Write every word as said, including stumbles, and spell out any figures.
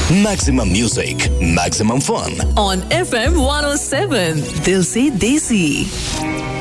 Maximum music, maximum fun. On F M one oh seven, Dil Se Desi.